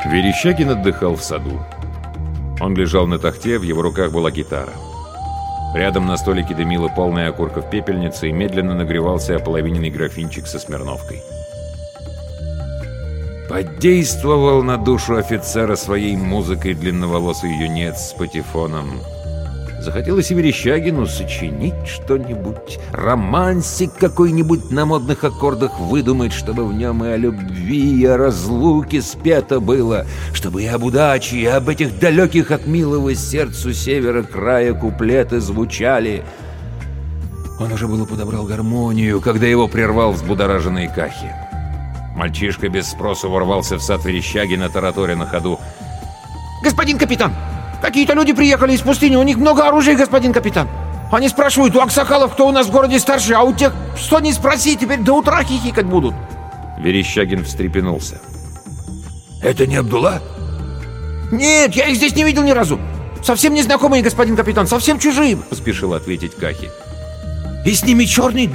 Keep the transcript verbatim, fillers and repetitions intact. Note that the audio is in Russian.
Верещагин отдыхал в саду. Он лежал на тахте, в его руках была гитара. Рядом на столике дымила полная окурков пепельница и медленно нагревался ополовиненный графинчик со смирновкой. Подействовал на душу офицера своей музыкой длинноволосый юнец с патефоном. Захотелось и Верещагину сочинить что-нибудь, романсик какой-нибудь на модных аккордах выдумать, чтобы в нем и о любви, и о разлуке спето было, чтобы и об удаче, и об этих далеких от милого сердцу севера края куплеты звучали. Он уже было подобрал гармонию, когда его прервал взбудораженный Кахи. Мальчишка без спросу ворвался в сад Верещагина, тараторя на ходу: «Господин капитан! Какие-то люди приехали из пустыни, у них много оружия, господин капитан. Они спрашивают у аксакалов, кто у нас в городе старший, а у тех, что не спроси, теперь до утра хихикать будут». Верещагин встрепенулся. «Это не Абдулла?» «Нет, я их здесь не видел ни разу. Совсем незнакомые, господин капитан, совсем чужие», — поспешил ответить Кахи. «И с ними черный